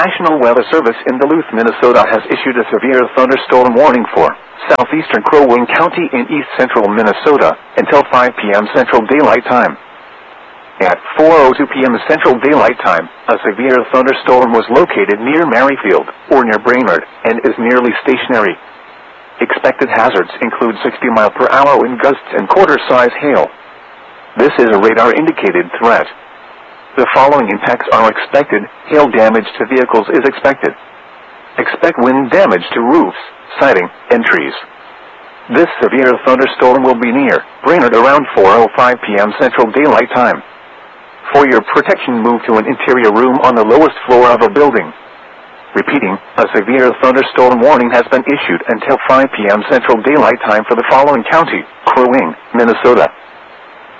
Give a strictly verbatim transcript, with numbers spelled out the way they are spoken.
National Weather Service in Duluth, Minnesota has issued a severe thunderstorm warning for southeastern Crow Wing County in east-central Minnesota until five p m Central Daylight Time. At four oh two p m Central Daylight Time, a severe thunderstorm was located near Merrifield, or near Brainerd, and is nearly stationary. Expected hazards include sixty mile per hour wind gusts and quarter-size hail. This is a radar-indicated threat. The following impacts are expected. Hail damage to vehicles is expected. Expect wind damage to roofs, siding, and trees. This severe thunderstorm will be near Brainerd around four oh five p m Central Daylight Time. For your protection, move to an interior room on the lowest floor of a building. Repeating, a severe thunderstorm warning has been issued until five p m Central Daylight Time for the following county: Crow Wing, Minnesota.